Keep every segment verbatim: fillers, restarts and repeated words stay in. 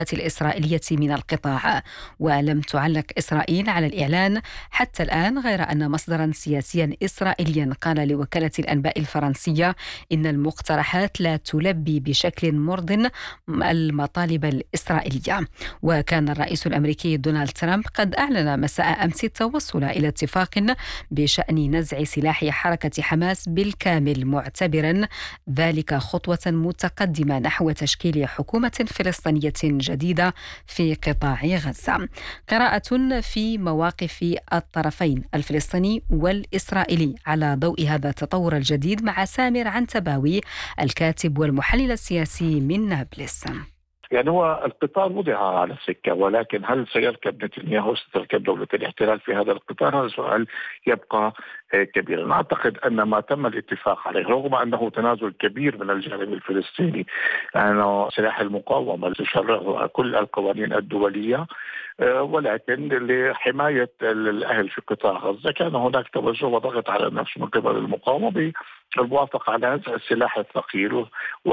الإسرائيلية من القطاع. ولم تعلق إسرائيل على الإعلان حتى الآن، غير أن مصدرا سياسيا إسرائيليا قال لوكالة الأنباء الفرنسية إن المقترحات لا تلبي بشكل مرضٍ المطالب الإسرائيلية. وكان الرئيس الأمريكي دونالد ترامب قد أعلن مساء أمس التوصل إلى اتفاق بشأن نزع سلاح حركة حماس بالكامل، معتبرا ذلك خطوة متقدمة نحو تشكيل حكومة فلسطينية جديدة في قطاع غزة. قراءة في مواقف الطرفين الفلسطيني والإسرائيلي على ضوء هذا التطور الجديد مع سامر عنتباوي، الكاتب والمحلل السياسي من نابلس. يعني هو القطار وضع على السكة، ولكن هل سيركب نتنياهو ستركب دولة الاحتلال في هذا القطار؟ هذا سؤال يبقى كبيرا. أعتقد أن ما تم الاتفاق عليه رغم أنه تنازل كبير من الجانب الفلسطيني، أنه سلاح المقاومة تشرعه كل القوانين الدولية، ولكن لحماية الأهل في قطاع غزة كان هناك توجه وضغط على النفس من قبل المقاومة بالموافقة على هذا السلاح الثقيل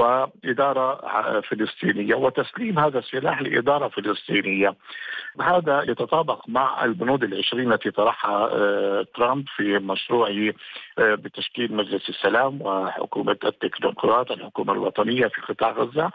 وإدارة فلسطينية وتسليم هذا السلاح لإدارة فلسطينية. هذا يتطابق مع البنود العشرين التي طرحها ترامب في مشروعه بتشكيل مجلس السلام وحكومة التكنوقراط، الحكومة الوطنية في قطاع غزة.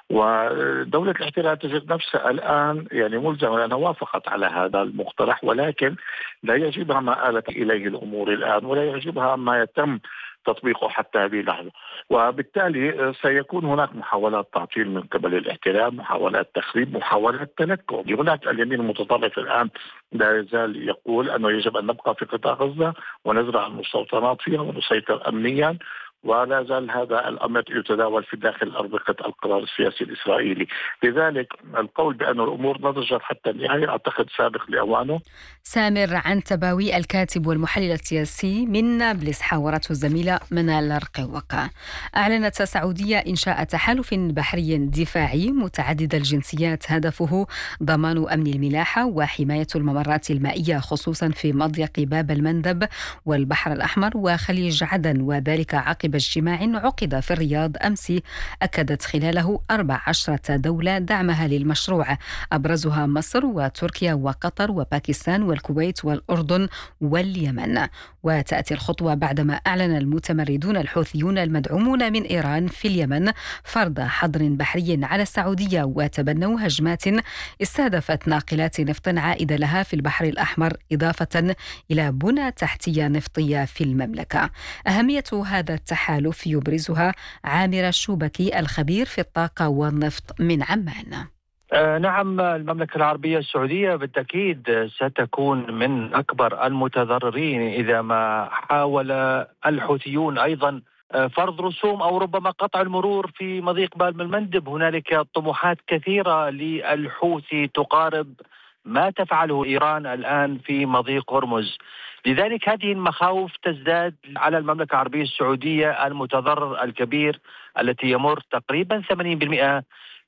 ودولة الاحتلال تجد نفسها الآن يعني ملزمة لأنها وافقت على هذا المقترح، ولكن لا يعجبها ما آلت إليه الأمور الآن، ولا يعجبها ما يتم تطبيقه حتى هذه اللحظة. وبالتالي سيكون هناك محاولات تعطيل من قبل الاحتلال، محاولات تخريب، محاولات تنكب. هناك اليمين المتطرف الآن لا يزال يقول أنه يجب أن نبقى في قطاع غزة ونزرع المستوطنات فيها ونسيطر أمنيا، ولا زال هذا الأمر يتداول في داخل أربقة القرار السياسي الإسرائيلي. لذلك القول بأن الأمور نضجت حتى النهاية أعتقد سابق لأوانه. سامر عنتباوي، الكاتب والمحلل السياسي من نابلس، حاورته الزميلة منال الرقوقة. أعلنت السعودية إنشاء تحالف بحري دفاعي متعدد الجنسيات هدفه ضمان أمن الملاحة وحماية الممرات المائية، خصوصا في مضيق باب المندب والبحر الأحمر وخليج عدن، وذلك عقب اجتماع عقد في الرياض أمس أكدت خلاله أربع عشرة دولة دعمها للمشروع، أبرزها مصر وتركيا وقطر وباكستان والكويت والأردن واليمن. وتأتي الخطوة بعدما أعلن المتمردون الحوثيون المدعومون من إيران في اليمن فرض حظر بحري على السعودية، وتبنوا هجمات استهدفت ناقلات نفط عائدة لها في البحر الأحمر، إضافة إلى بنى تحتية نفطية في المملكة. أهمية هذا التحالف يبرزها عامر الشوبكي، الخبير في الطاقة والنفط من عمان. آه نعم، المملكة العربية السعودية بالتأكيد ستكون من أكبر المتضررين إذا ما حاول الحوثيون أيضا فرض رسوم أو ربما قطع المرور في مضيق باب المندب. هنالك طموحات كثيرة للحوثي تقارب ما تفعله إيران الآن في مضيق هرمز، لذلك هذه المخاوف تزداد على المملكة العربية السعودية المتضرر الكبير التي يمر تقريبا ثمانين بالمئة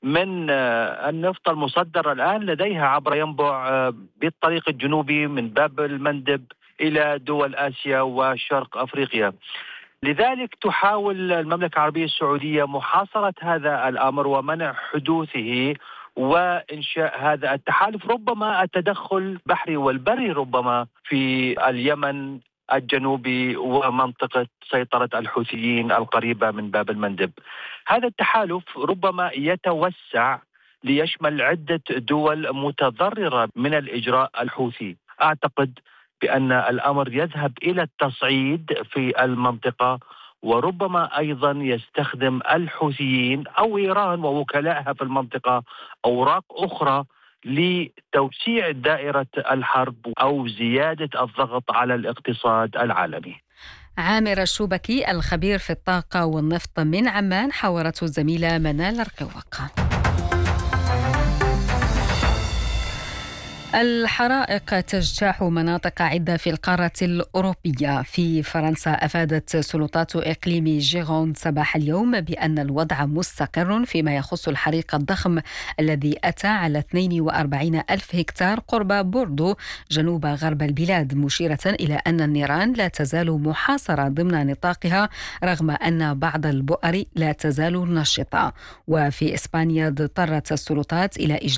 من النفط المصدر الآن لديها عبر ينبع بالطريق الجنوبي من باب المندب إلى دول آسيا وشرق أفريقيا. لذلك تحاول المملكة العربية السعودية محاصرة هذا الأمر ومنع حدوثه وإنشاء هذا التحالف، ربما التدخل البحري والبري ربما في اليمن الجنوبي ومنطقة سيطرة الحوثيين القريبة من باب المندب. هذا التحالف ربما يتوسع ليشمل عدة دول متضررة من الإجراء الحوثي. أعتقد بأن الأمر يذهب إلى التصعيد في المنطقة، وربما أيضا يستخدم الحوثيين أو إيران ووكلائها في المنطقة أوراق أخرى لتوسيع دائرة الحرب أو زيادة الضغط على الاقتصاد العالمي. عامر الشوبكي، الخبير في الطاقة والنفط من عمان، حاورته الزميلة منال الرقوقة. الحرائق تجتاح مناطق عدة في القارة الأوروبية. في فرنسا أفادت سلطات إقليم جيروند صباح اليوم بأن الوضع مستقر فيما يخص الحريق الضخم الذي أتى على اثنين وأربعين ألف هكتار قرب بوردو جنوب غرب البلاد، مشيرة إلى أن النيران لا تزال محاصرة ضمن نطاقها رغم أن بعض البؤر لا تزال نشطة. وفي إسبانيا اضطرت السلطات إلى إجلاء